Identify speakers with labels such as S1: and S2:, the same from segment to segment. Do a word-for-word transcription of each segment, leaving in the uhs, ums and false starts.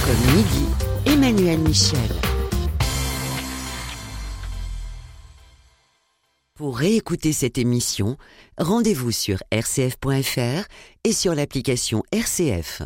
S1: Comme midi, Emmanuel Michel. Pour réécouter cette émission, rendez-vous sur r c f point f r et sur l'application R C F.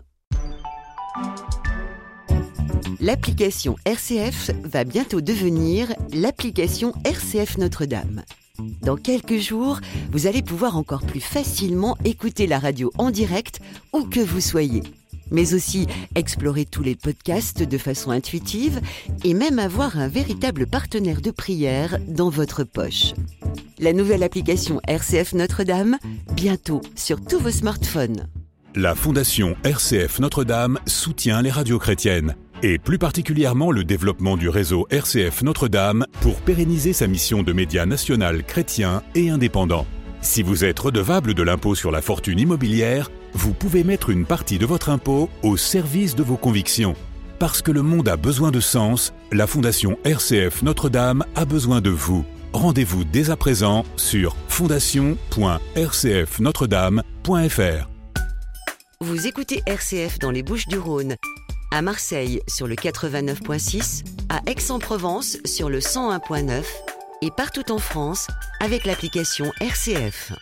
S1: L'application R C F va bientôt devenir l'application R C F Notre-Dame. Dans quelques jours, vous allez pouvoir encore plus facilement écouter la radio en direct où que vous soyez, mais aussi explorer tous les podcasts de façon intuitive et même avoir un véritable partenaire de prière dans votre poche. La nouvelle application R C F Notre-Dame, bientôt sur tous vos smartphones.
S2: La Fondation R C F Notre-Dame soutient les radios chrétiennes, et plus particulièrement le développement du réseau R C F Notre-Dame pour pérenniser sa mission de média national chrétien et indépendant. Si vous êtes redevable de l'impôt sur la fortune immobilière, vous pouvez mettre une partie de votre impôt au service de vos convictions. Parce que le monde a besoin de sens, la Fondation R C F Notre-Dame a besoin de vous. Rendez-vous dès à présent sur fondation point r c f notre dame point f r.
S1: Vous écoutez R C F dans les Bouches-du-Rhône, à Marseille sur le quatre-vingt-neuf point six, à Aix-en-Provence sur le cent un point neuf et partout en France avec l'application R C F.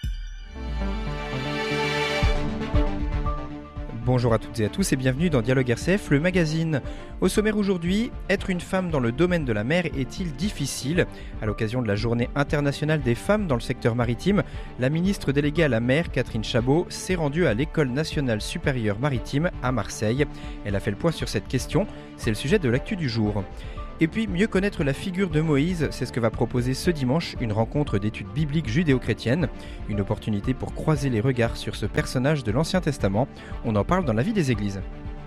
S3: Bonjour à toutes et à tous et bienvenue dans Dialogue R C F, le magazine. Au sommaire aujourd'hui, être une femme dans le domaine de la mer est-il difficile ? À l'occasion de la Journée internationale des femmes dans le secteur maritime, la ministre déléguée à la mer, Catherine Chabot, s'est rendue à l'École nationale supérieure maritime à Marseille. Elle a fait le point sur cette question, c'est le sujet de l'actu du jour. Et puis, mieux connaître la figure de Moïse, c'est ce que va proposer ce dimanche une rencontre d'études bibliques judéo-chrétiennes. Une opportunité pour croiser les regards sur ce personnage de l'Ancien Testament. On en parle dans la vie des églises.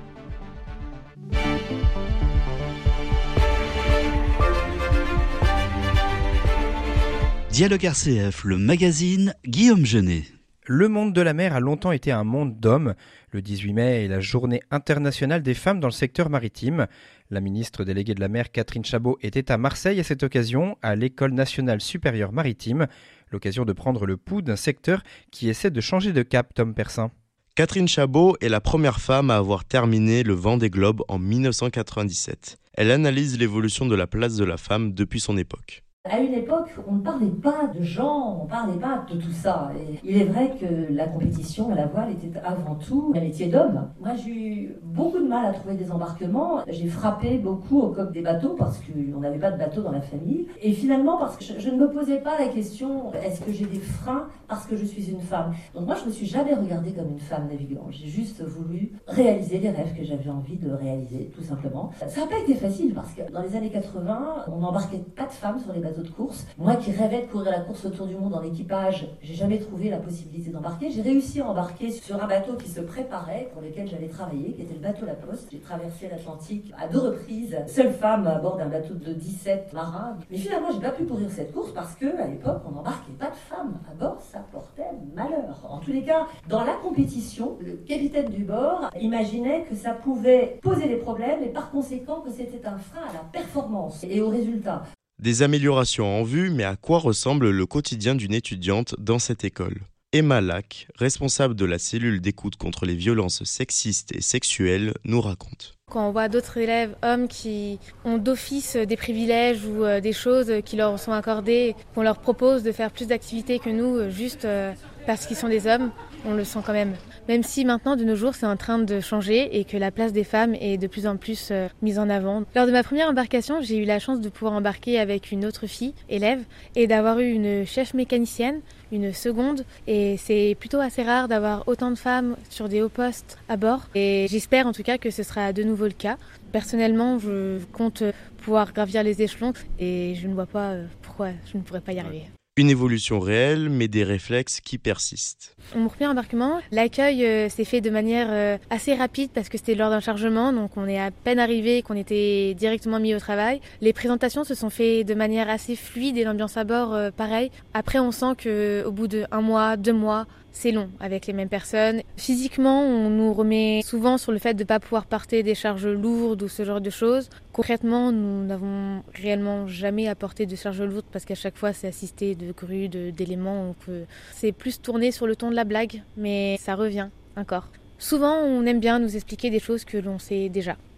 S4: Dialogue R C F, le magazine, Guillaume Genet.
S3: Le monde de la mer a longtemps été un monde d'hommes. Le dix-huit mai est la journée internationale des femmes dans le secteur maritime. La ministre déléguée de la mer, Catherine Chabot, était à Marseille à cette occasion, à l'École nationale supérieure maritime. L'occasion de prendre le pouls d'un secteur qui essaie de changer de cap, Tom Persin.
S5: Catherine Chabot est la première femme à avoir terminé le Vendée Globe en dix-neuf cent quatre-vingt-dix-sept. Elle analyse l'évolution de la place de la femme depuis son époque.
S6: À une époque, on ne parlait pas de genre, on ne parlait pas de tout ça. Et il est vrai que la compétition à la voile était avant tout un métier d'homme. Moi, j'ai eu beaucoup de mal à trouver des embarquements. J'ai frappé beaucoup au coq des bateaux parce qu'on n'avait pas de bateau dans la famille. Et finalement, parce que je, je ne me posais pas la question, est-ce que j'ai des freins parce que je suis une femme ? Donc moi, je ne me suis jamais regardée comme une femme navigant. J'ai juste voulu réaliser les rêves que j'avais envie de réaliser, tout simplement. Ça n'a pas été facile parce que dans les années quatre-vingts, on n'embarquait pas de femmes sur les bateaux de course. Moi qui rêvais de courir la course autour du monde en équipage, j'ai jamais trouvé la possibilité d'embarquer. J'ai réussi à embarquer sur un bateau qui se préparait, pour lequel j'allais travailler, qui était le bateau La Poste. J'ai traversé l'Atlantique à deux reprises, seule femme à bord d'un bateau de dix-sept marins. Mais finalement, j'ai pas pu courir cette course parce que à l'époque, on n'embarquait pas de femmes à bord, ça portait malheur. En tous les cas, dans la compétition, le capitaine du bord imaginait que ça pouvait poser des problèmes et par conséquent que c'était un frein à la performance et au résultat.
S5: Des améliorations en vue, mais à quoi ressemble le quotidien d'une étudiante dans cette école ? Emma Lac, responsable de la cellule d'écoute contre les violences sexistes et sexuelles, nous raconte.
S7: Quand on voit d'autres élèves hommes qui ont d'office des privilèges ou des choses qui leur sont accordées, qu'on leur propose de faire plus d'activités que nous, juste parce qu'ils sont des hommes, on le sent quand même. Même si maintenant, de nos jours, c'est en train de changer et que la place des femmes est de plus en plus euh, mise en avant. Lors de ma première embarcation, j'ai eu la chance de pouvoir embarquer avec une autre fille, élève, et d'avoir eu une chef mécanicienne, une seconde. Et c'est plutôt assez rare d'avoir autant de femmes sur des hauts postes à bord. Et j'espère en tout cas que ce sera de nouveau le cas. Personnellement, je compte pouvoir gravir les échelons et je ne vois pas pourquoi je ne pourrais pas y arriver.
S5: Une évolution réelle, mais des réflexes qui persistent.
S7: Mon premier embarquement, l'accueil euh, s'est fait de manière euh, assez rapide parce que c'était lors d'un chargement, donc on est à peine arrivé et qu'on était directement mis au travail. Les présentations se sont faites de manière assez fluide et l'ambiance à bord, euh, pareil. Après, on sent qu'au bout d'un mois, deux mois, c'est long avec les mêmes personnes. Physiquement, on nous remet souvent sur le fait de ne pas pouvoir porter des charges lourdes ou ce genre de choses. Concrètement, nous n'avons réellement jamais apporté de charges lourdes parce qu'à chaque fois, c'est assisté de grues, de, d'éléments. Donc, euh, c'est plus tourné sur le ton de la blague, mais ça revient encore. Souvent, on aime bien nous expliquer des choses que l'on sait déjà.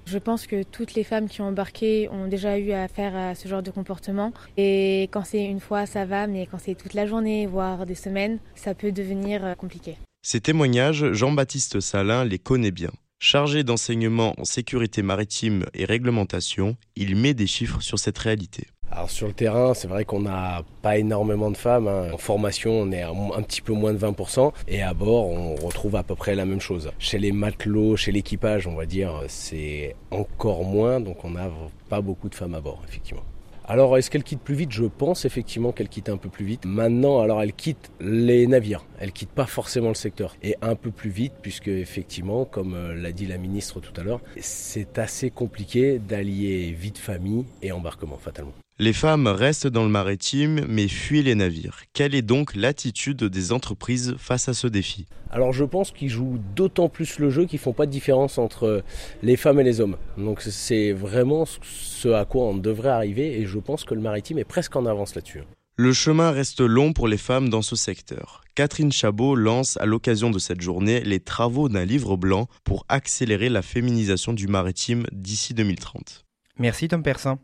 S7: Je pense que toutes les femmes qui ont embarqué ont déjà eu affaire à ce genre de comportement. Et quand c'est une fois, ça va, mais quand c'est toute la journée, voire des semaines, ça peut devenir compliqué.
S5: Ces témoignages, Jean-Baptiste Salin les connaît bien. Chargé d'enseignement en sécurité maritime et réglementation, il met des chiffres sur cette réalité.
S8: Alors sur le terrain, c'est vrai qu'on n'a pas énormément de femmes. Hein. En formation, on est à un petit peu moins de vingt pour cent. Et à bord, on retrouve à peu près la même chose. Chez les matelots, chez l'équipage, on va dire, c'est encore moins. Donc on n'a pas beaucoup de femmes à bord, effectivement. Alors, est-ce qu'elle quitte plus vite ? Je pense effectivement qu'elle quitte un peu plus vite. Maintenant, alors elle quitte les navires. Elle quitte pas forcément le secteur. Et un peu plus vite, puisque effectivement, comme l'a dit la ministre tout à l'heure, c'est assez compliqué d'allier vie de famille et embarquement, fatalement.
S5: Les femmes restent dans le maritime, mais fuient les navires. Quelle est donc l'attitude des entreprises face à ce défi ?
S8: Alors je pense qu'ils jouent d'autant plus le jeu qu'ils ne font pas de différence entre les femmes et les hommes. Donc c'est vraiment ce à quoi on devrait arriver et je pense que le maritime est presque en avance là-dessus.
S5: Le chemin reste long pour les femmes dans ce secteur. Catherine Chabot lance à l'occasion de cette journée les travaux d'un livre blanc pour accélérer la féminisation du maritime d'ici deux mille trente.
S3: Merci Tom Persin.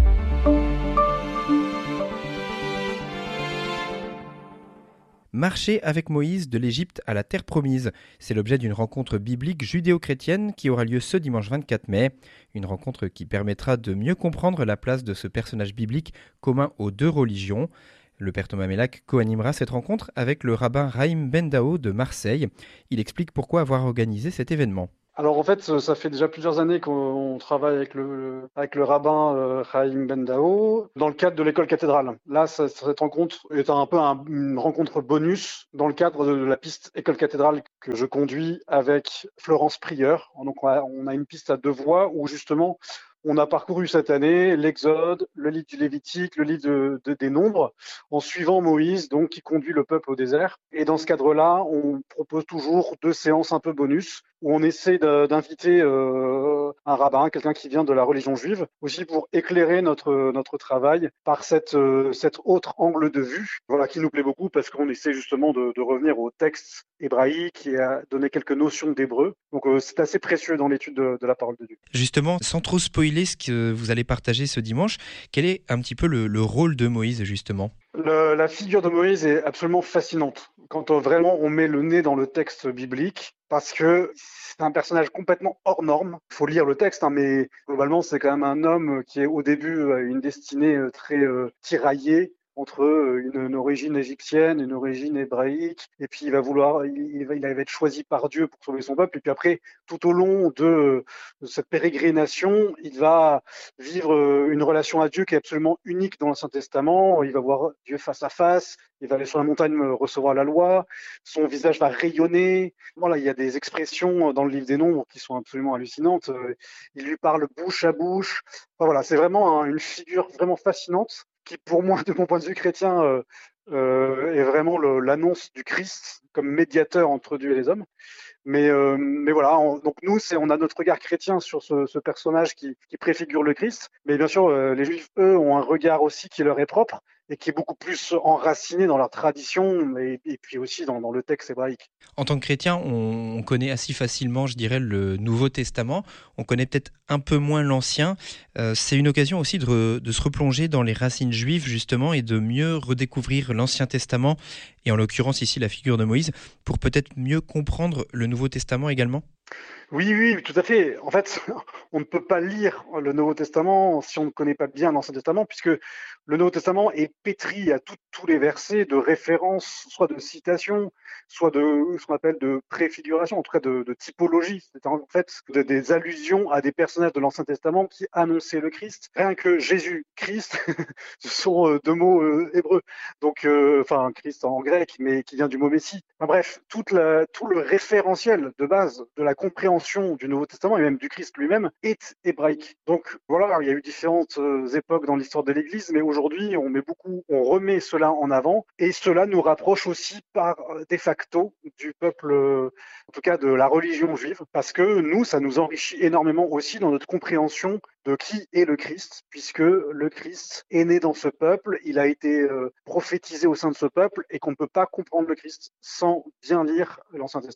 S3: Marcher avec Moïse de l'Égypte à la Terre Promise. C'est l'objet d'une rencontre biblique judéo-chrétienne qui aura lieu ce dimanche vingt-quatre mai. Une rencontre qui permettra de mieux comprendre la place de ce personnage biblique commun aux deux religions. Le père Thomas Mellac co-animera cette rencontre avec le rabbin Raïm Bendao de Marseille. Il explique pourquoi avoir organisé cet événement.
S9: Alors en fait, ça fait déjà plusieurs années qu'on travaille avec le, avec le rabbin euh, Raïm Bendao dans le cadre de l'école cathédrale. Là, ça, cette rencontre est un peu un, une rencontre bonus dans le cadre de la piste école cathédrale que je conduis avec Florence Prieur. Donc on a, on a une piste à deux voies où justement on a parcouru cette année l'Exode, le livre du Lévitique, le livre de, de, des Nombres, en suivant Moïse, donc qui conduit le peuple au désert. Et dans ce cadre-là, on propose toujours deux séances un peu bonus, où on essaie de, d'inviter euh, un rabbin, quelqu'un qui vient de la religion juive, aussi pour éclairer notre notre travail par cette euh, cet autre angle de vue, voilà, qui nous plaît beaucoup parce qu'on essaie justement de, de revenir au texte hébraïque et à donner quelques notions d'hébreu. Donc euh, c'est assez précieux dans l'étude de, de la parole de Dieu.
S3: Justement, sans trop spoiler ce que vous allez partager ce dimanche, quel est un petit peu le, le rôle de Moïse justement ?
S9: Le, la figure de Moïse est absolument fascinante quand on, vraiment on met le nez dans le texte biblique parce que c'est un personnage complètement hors norme. Il faut lire le texte, hein, mais globalement c'est quand même un homme qui est au début à une destinée très euh, tiraillée entre une, une origine égyptienne, une origine hébraïque, et puis il va vouloir, il, il, va, il va être choisi par Dieu pour sauver son peuple, et puis après, tout au long de, de cette pérégrination, il va vivre une relation à Dieu qui est absolument unique dans l'Ancien Testament. Il va voir Dieu face à face, il va aller sur la montagne recevoir la loi, son visage va rayonner. Voilà, il y a des expressions dans le livre des Nombres qui sont absolument hallucinantes. Il lui parle bouche à bouche. Enfin, voilà, c'est vraiment une figure vraiment fascinante, qui pour moi, de mon point de vue chrétien, euh, euh, est vraiment le, l'annonce du Christ comme médiateur entre Dieu et les hommes. Mais, euh, mais voilà, on, donc nous, c'est, on a notre regard chrétien sur ce, ce personnage qui, qui préfigure le Christ. Mais bien sûr, euh, les Juifs, eux, ont un regard aussi qui leur est propre et qui est beaucoup plus enraciné dans leur tradition et, et puis aussi dans, dans le texte hébraïque.
S3: En tant que chrétien, on, on connaît assez facilement, je dirais, le Nouveau Testament. On connaît peut-être un peu moins l'Ancien. Euh, c'est une occasion aussi de, re, de se replonger dans les racines juives, justement, et de mieux redécouvrir l'Ancien Testament, et en l'occurrence ici la figure de Moïse, pour peut-être mieux comprendre le Nouveau Testament également.
S9: Oui, oui, tout à fait. En fait, on ne peut pas lire le Nouveau Testament si on ne connaît pas bien l'Ancien Testament, puisque le Nouveau Testament est pétri à tout, tous les versets de références, soit de citations, soit de ce qu'on appelle de préfiguration, en tout cas de, de typologie. C'est en fait de, des allusions à des personnages de l'Ancien Testament qui annonçaient le Christ. Rien que Jésus, Christ, ce sont deux mots euh, hébreux. Donc, euh, enfin, Christ en grec, mais qui vient du mot Messie. Enfin, bref, toute la, tout le référentiel de base de la compréhension du Nouveau Testament et même du Christ lui-même est hébraïque. Donc voilà, il y a eu différentes époques dans l'histoire de l'Église, mais aujourd'hui on met beaucoup, on remet cela en avant et cela nous rapproche aussi par de facto du peuple, en tout cas de la religion juive, parce que nous, ça nous enrichit énormément aussi dans notre compréhension de qui est le Christ, puisque le Christ est né dans ce peuple, il a été euh, prophétisé au sein de ce peuple et qu'on ne peut pas comprendre le Christ sans bien lire l'Ancien Testament.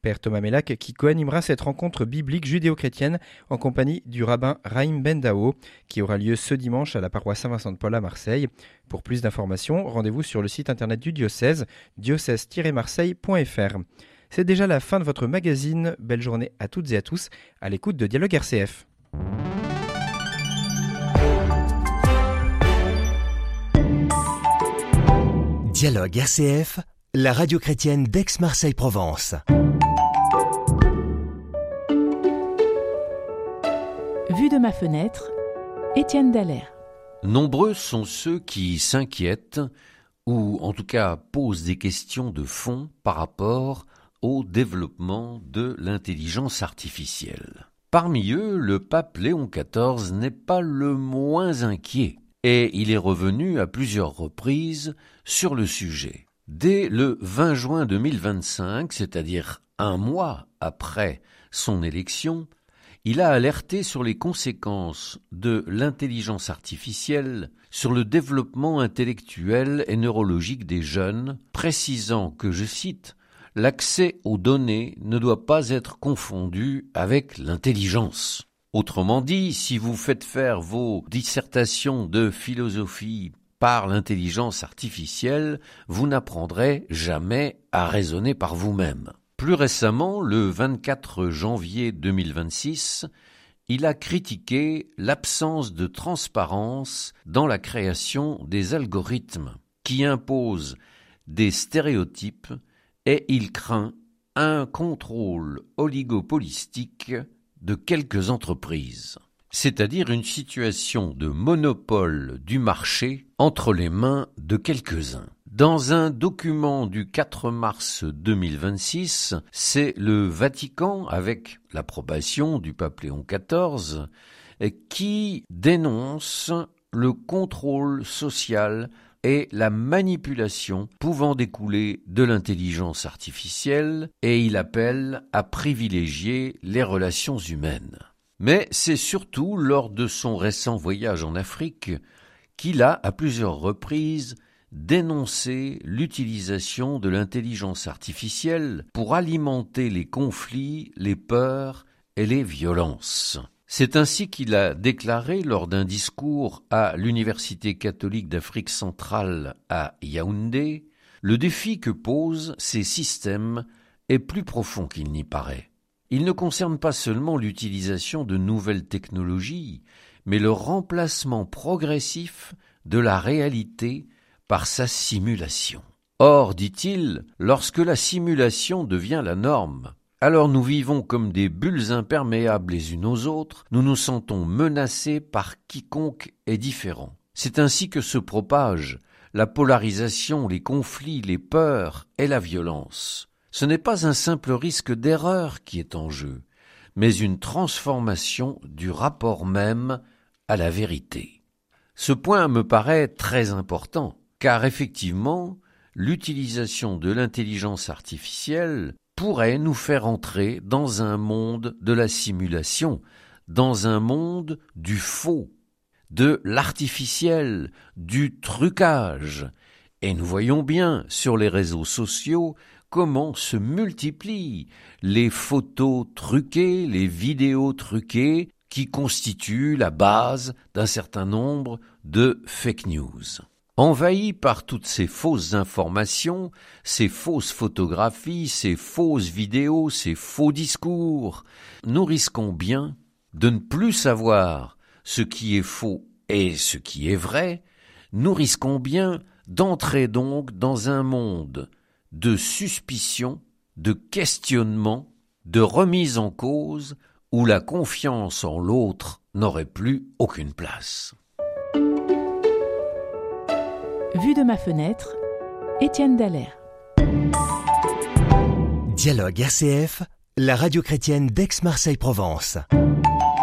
S3: Père Thomas Mellac qui co-animera cette rencontre biblique judéo-chrétienne en compagnie du rabbin Raïm Bendao qui aura lieu ce dimanche à la paroisse Saint-Vincent-de-Paul à Marseille. Pour plus d'informations, rendez-vous sur le site internet du diocèse, diocèse tiret marseille point f r. C'est déjà la fin de votre magazine. Belle journée à toutes et à tous à l'écoute de Dialogue R C F.
S10: Dialogue R C F, la radio chrétienne d'Aix-Marseille-Provence.
S11: Vue de ma fenêtre, Étienne Dallaire.
S12: Nombreux sont ceux qui s'inquiètent ou en tout cas posent des questions de fond par rapport au développement de l'intelligence artificielle. Parmi eux, le pape Léon quatorze n'est pas le moins inquiet et il est revenu à plusieurs reprises sur le sujet. Dès le vingt juin deux mille vingt-cinq, c'est-à-dire un mois après son élection, il a alerté sur les conséquences de l'intelligence artificielle sur le développement intellectuel et neurologique des jeunes, précisant que, je cite, « l'accès aux données ne doit pas être confondu avec l'intelligence ». Autrement dit, si vous faites faire vos dissertations de philosophie par l'intelligence artificielle, vous n'apprendrez jamais à raisonner par vous-même. Plus récemment, le vingt-quatre janvier deux mille vingt-six, il a critiqué l'absence de transparence dans la création des algorithmes qui imposent des stéréotypes et il craint un contrôle oligopolistique de quelques entreprises, c'est-à-dire une situation de monopole du marché entre les mains de quelques-uns. Dans un document du quatre mars deux mille vingt-six, c'est le Vatican, avec l'approbation du pape Léon quatorze, qui dénonce le contrôle social et la manipulation pouvant découler de l'intelligence artificielle, et il appelle à privilégier les relations humaines. Mais c'est surtout lors de son récent voyage en Afrique qu'il a, à plusieurs reprises, dénoncer l'utilisation de l'intelligence artificielle pour alimenter les conflits, les peurs et les violences. C'est ainsi qu'il a déclaré lors d'un discours à l'Université catholique d'Afrique centrale à Yaoundé, « Le défi que posent ces systèmes est plus profond qu'il n'y paraît. Il ne concerne pas seulement l'utilisation de nouvelles technologies, mais le remplacement progressif de la réalité par sa simulation. Or, dit-il, lorsque la simulation devient la norme, alors nous vivons comme des bulles imperméables les unes aux autres, nous nous sentons menacés par quiconque est différent. C'est ainsi que se propagent la polarisation, les conflits, les peurs et la violence. Ce n'est pas un simple risque d'erreur qui est en jeu, mais une transformation du rapport même à la vérité. Ce point me paraît très important, car effectivement, l'utilisation de l'intelligence artificielle pourrait nous faire entrer dans un monde de la simulation, dans un monde du faux, de l'artificiel, du trucage. Et nous voyons bien sur les réseaux sociaux comment se multiplient les photos truquées, les vidéos truquées qui constituent la base d'un certain nombre de fake news. Envahis par toutes ces fausses informations, ces fausses photographies, ces fausses vidéos, ces faux discours, nous risquons bien de ne plus savoir ce qui est faux et ce qui est vrai, nous risquons bien d'entrer donc dans un monde de suspicion, de questionnement, de remise en cause, où la confiance en l'autre n'aurait plus aucune place.
S11: Vue de ma fenêtre, Étienne Dallaire.
S10: Dialogue R C F, la radio chrétienne d'Aix-Marseille-Provence.